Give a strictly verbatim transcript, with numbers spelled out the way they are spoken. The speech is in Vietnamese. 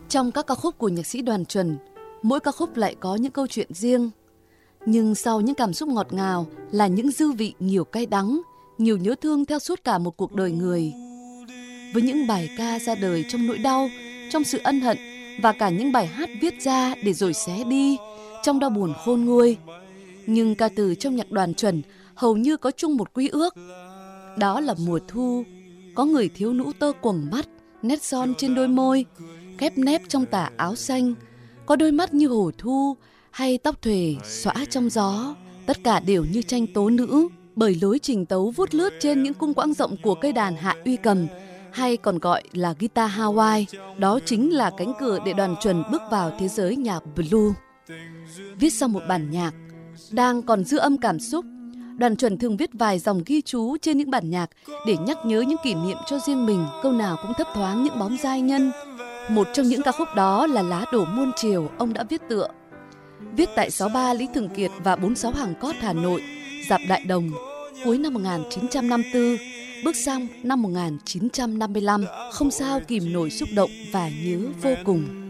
Trong các ca khúc của nhạc sĩ Đoàn Chuẩn, mỗi ca khúc lại có những câu chuyện riêng. Nhưng sau những cảm xúc ngọt ngào là những dư vị nhiều cay đắng, nhiều nhớ thương theo suốt cả một cuộc đời người. Với những bài ca ra đời trong nỗi đau, trong sự ân hận và cả những bài hát viết ra để rồi xé đi, trong đau buồn khôn nguôi. Nhưng ca từ trong nhạc Đoàn Chuẩn hầu như có chung một quy ước. Đó là mùa thu, có người thiếu nữ tơ quầng mắt, nét son trên đôi môi, khép nép trong tà áo xanh, có đôi mắt như hồ thu hay tóc thuề xõa trong gió. Tất cả đều như tranh tố nữ, bởi lối trình tấu vút lướt trên những cung quãng rộng của cây đàn hạ uy cầm, hay còn gọi là guitar Hawaii. Đó chính là cánh cửa để Đoàn Chuẩn bước vào thế giới nhạc blue. Viết sau một bản nhạc đang còn dư âm cảm xúc, Đoàn Chuẩn thường viết vài dòng ghi chú trên những bản nhạc để nhắc nhớ những kỷ niệm cho riêng mình, câu nào cũng thấp thoáng những bóng giai nhân. Một trong những ca khúc đó là Lá đổ muôn chiều, ông đã viết tựa. Viết tại sáu ba Lý Thường Kiệt và bốn sáu Hàng Cót, Hà Nội, rạp Đại Đồng, cuối năm một nghìn chín trăm năm mươi tư, bước sang năm một nghìn chín trăm năm mươi lăm, không sao kìm nổi xúc động và nhớ vô cùng.